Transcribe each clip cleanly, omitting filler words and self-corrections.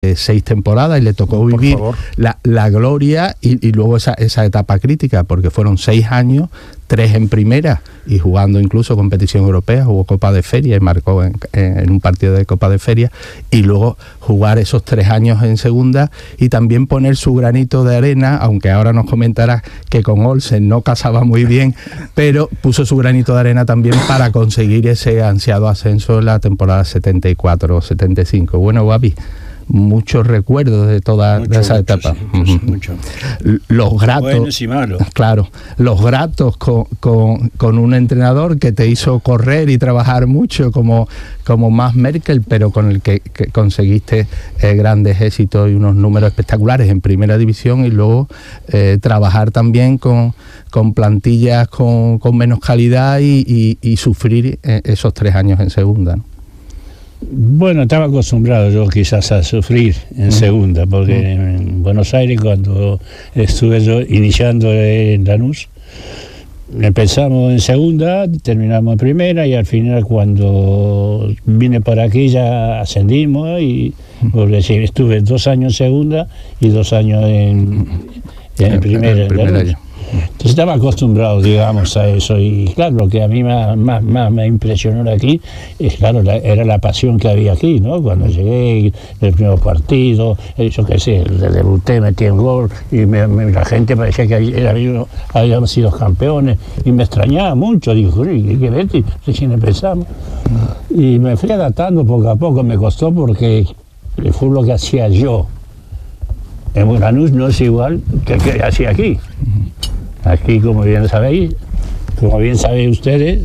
6 temporadas y le tocó vivir la gloria y luego esa etapa crítica, porque fueron 6 años, 3 en primera y jugando incluso competición europea, jugó Copa de Feria y marcó en un partido de Copa de Feria, y luego jugar esos 3 años en segunda y también poner su granito de arena, aunque ahora nos comentará que con Olsen no casaba muy bien, pero puso su granito de arena también para conseguir ese ansiado ascenso en la temporada 74-75. Bueno, Guapi, muchos recuerdos de toda esa etapa. Sí, mucho. Los gratos, buenos y malos. Claro, los gratos con un entrenador que te hizo correr y trabajar mucho como Max Merkel, pero con el que conseguiste grandes éxitos y unos números espectaculares en primera división, y luego trabajar también con plantillas con menos calidad y sufrir esos 3 años en segunda, ¿no? Bueno, estaba acostumbrado yo quizás a sufrir en segunda, porque en Buenos Aires, cuando estuve yo iniciando en Lanús, empezamos en segunda, terminamos en primera, y al final cuando vine para aquí ya ascendimos, porque estuve 2 años en segunda y 2 años en primera. Entonces estaba acostumbrado, digamos, a eso, y claro, lo que a mí más me impresionó aquí es, claro, era la pasión que había aquí, ¿no? Cuando llegué, el primer partido, yo qué sé, debuté, metí un gol, y la gente parecía que habíamos sido campeones, y me extrañaba mucho, digo, ¿qué vete? Recién empezamos. Y me fui adaptando poco a poco, me costó porque fue lo que hacía yo. En Lanús no es igual que hacía aquí. Aquí, como bien sabéis ustedes,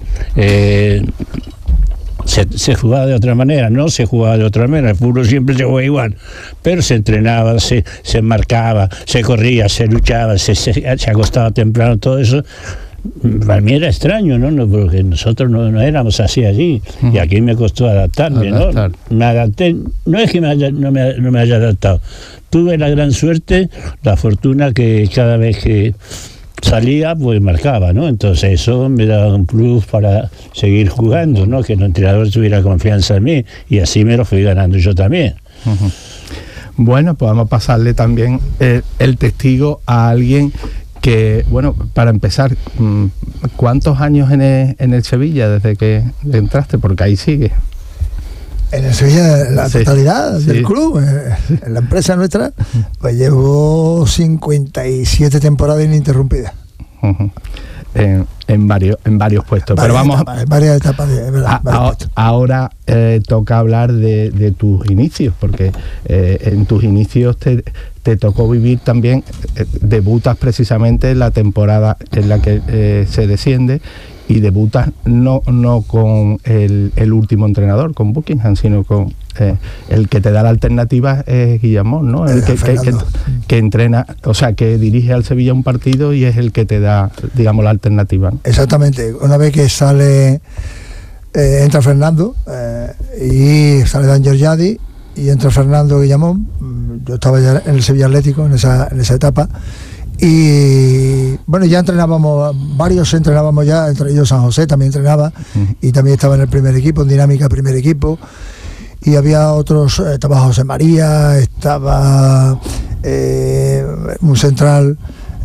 se jugaba de otra manera, no se jugaba de otra manera, el fútbol siempre se juega igual, pero se entrenaba, se marcaba, se corría, se luchaba, se acostaba temprano, todo eso. Para mí era extraño, ¿no? Porque nosotros no éramos así allí, y aquí me costó adaptarme, ¿no? Me adapté, no es que no me haya adaptado, tuve la gran suerte, la fortuna que cada vez que salía, pues marcaba, ¿no? Entonces eso me daba un plus para seguir jugando, ¿no? Que el entrenador tuviera confianza en mí, y así me lo fui ganando yo también. Bueno, pues vamos a pasarle también el testigo a alguien que, bueno, para empezar, ¿cuántos años en el Sevilla desde que entraste? Porque ahí sigue. En el Sevilla, la totalidad del club, en la empresa nuestra, pues llevo 57 temporadas ininterrumpidas. En varios puestos. Pero vamos en varias etapas, es verdad. Ahora toca hablar de tus inicios, porque en tus inicios te tocó vivir también, debutas precisamente en la temporada en la que se desciende, y debutas no con el último entrenador, con Buckingham, sino con el que te da la alternativa, es Guillamón, ¿no? El que entrena, o sea, que dirige al Sevilla un partido y es el que te da, digamos, la alternativa, ¿no? Exactamente. Una vez que sale, entra Fernando y sale Dan Giorgiadi y entra Fernando Guillamón. Yo estaba ya en el Sevilla Atlético en esa etapa. Y bueno, ya varios entrenábamos ya, entre ellos San José también entrenaba, y también estaba en el primer equipo, en Dinámica primer equipo, y había otros, estaba José María, estaba un central,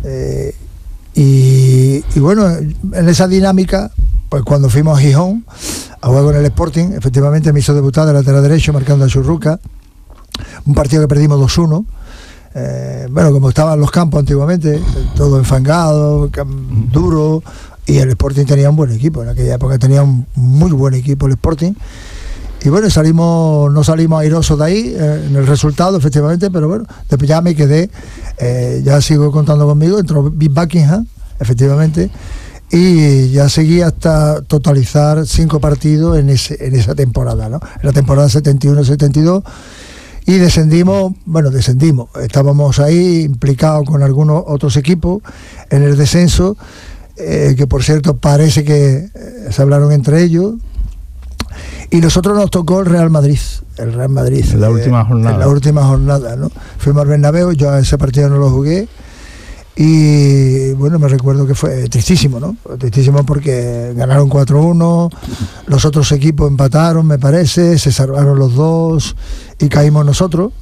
y bueno, en esa dinámica, pues cuando fuimos a Gijón a jugar con el Sporting, efectivamente me hizo debutar de lateral derecho marcando a Churruca, un partido que perdimos 2-1. Bueno, como estaban los campos antiguamente, todo enfangado, duro, y el Sporting tenía un buen equipo, en aquella época tenía un muy buen equipo el Sporting, y bueno, no salimos airosos de ahí en el resultado, efectivamente, pero bueno, después ya me quedé, ya sigo contando conmigo, entró Buckingham, efectivamente, y ya seguí hasta totalizar 5 partidos en esa temporada, ¿no? En la temporada 71-72, y descendimos, estábamos ahí implicados con algunos otros equipos en el descenso, que por cierto parece que se hablaron entre ellos, y nosotros nos tocó el Real Madrid. En la última jornada. En la última jornada, ¿no? Fuimos al Bernabéu, yo a ese partido no lo jugué, Y bueno, me recuerdo que fue tristísimo, ¿no? Tristísimo porque ganaron 4-1, los otros equipos empataron, me parece, se salvaron los dos y caímos nosotros.